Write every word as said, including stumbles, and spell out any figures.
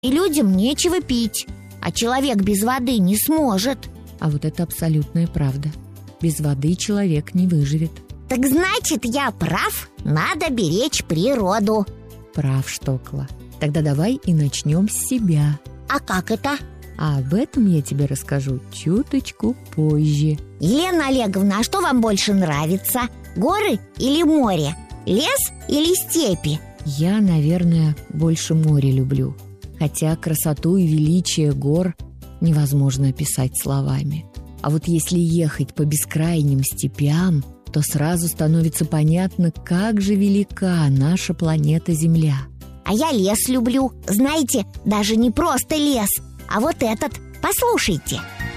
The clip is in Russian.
и людям нечего пить, а человек без воды не сможет. А вот это абсолютная правда. Без воды человек не выживет. Так значит, я прав, надо беречь природу. Прав, Штокла. Тогда давай и начнем с себя. А как это? А об этом я тебе расскажу чуточку позже. Елена Олеговна, а что вам больше нравится? Горы или море? Лес или степи? Я, наверное, больше море люблю. Хотя красоту и величие гор невозможно описать словами. А вот если ехать по бескрайним степям, то сразу становится понятно, как же велика наша планета Земля. А я лес люблю. Знаете, даже не просто лес, а вот этот. Послушайте.